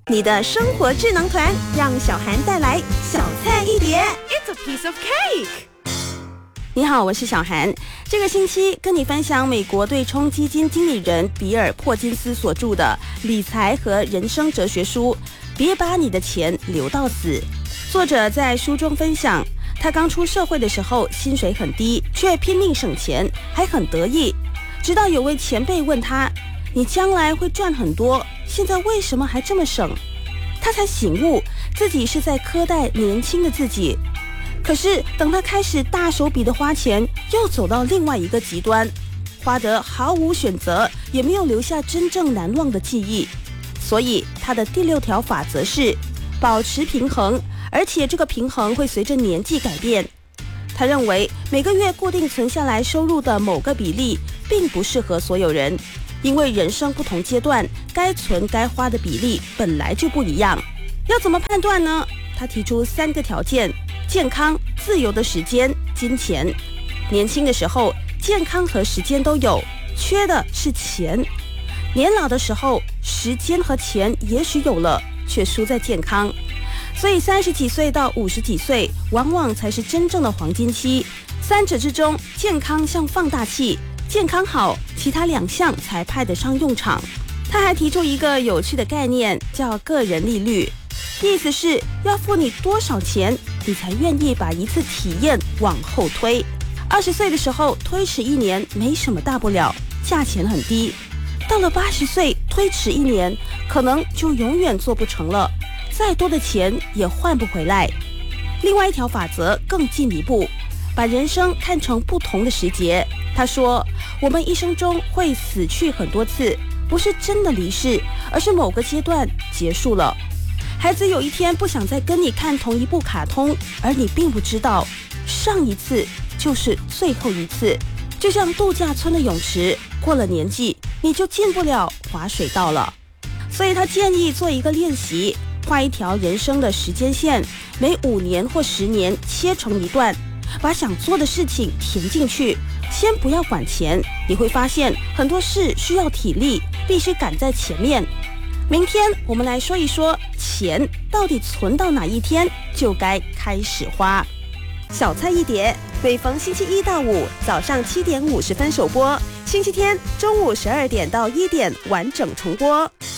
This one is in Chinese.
你的生活智能团，让小涵带来小菜一碟。 It's a piece of cake。 你好，我是小涵。这个星期跟你分享美国对冲基金经理人比尔·珀金斯所著的理财和人生哲学书《别把你的钱留到死》。作者在书中分享，他刚出社会的时候薪水很低，却拼命省钱，还很得意。直到有位前辈问他：“你将来会赚很多，现在为什么还这么省？”他才醒悟自己是在苛待年轻的自己。可是等他开始大手笔的花钱，又走到另外一个极端，花得毫无选择，也没有留下真正难忘的记忆。所以他的第6条法则是保持平衡，而且这个平衡会随着年纪改变。他认为每个月固定存下来收入的某个比例并不适合所有人，因为人生不同阶段该存该花的比例本来就不一样。要怎么判断呢？他提出3个条件：健康、自由的时间、金钱。年轻的时候健康和时间都有，缺的是钱。年老的时候时间和钱也许有了，却输在健康。所以30几岁到50几岁往往才是真正的黄金期，三者之中健康像放大器，健康好，其他2项才派得上用场。他还提出一个有趣的概念，叫个人利率，意思是要付你多少钱，你才愿意把一次体验往后推。20岁的时候推迟1年没什么大不了，价钱很低。到了80岁推迟1年，可能就永远做不成了，再多的钱也换不回来。另外一条法则更进一步，把人生看成不同的时节。他说，我们一生中会死去很多次，不是真的离世，而是某个阶段结束了。孩子有一天不想再跟你看同一部卡通，而你并不知道，上一次就是最后一次。就像度假村的泳池，过了年纪你就进不了滑水道了。所以他建议做一个练习，画一条人生的时间线，每5年或10年切成一段，把想做的事情填进去。先不要管钱，你会发现很多事需要体力，必须赶在前面。明天我们来说一说，钱到底存到哪一天就该开始花。 小菜一碟，每逢星期1到5早上7点50分首播，星期天中午12点到1点完整重播。